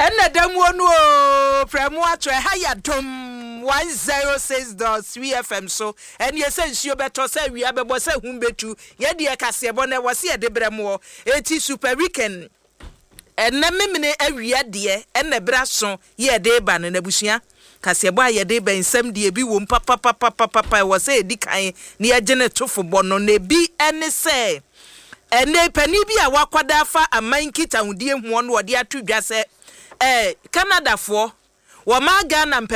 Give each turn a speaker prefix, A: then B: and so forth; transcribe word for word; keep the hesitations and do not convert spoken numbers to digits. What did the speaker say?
A: ena damu no premu atwe ha ya dom one oh six point three F M so ene ye se nsuo beto se wi abebo se humbetu ye de kase ebo na wose ye de bremo eti super weekend ena memene awia de ena braso ye de ba na busua kase ebo ye de ba nsam de bi wo papa papa papa wose edi kan ne ye gene tofo bono na bi ene se ene pani bi a wakwada fa aman kita hudie huo no de atudwa se eh Canada fo wo ma Ghana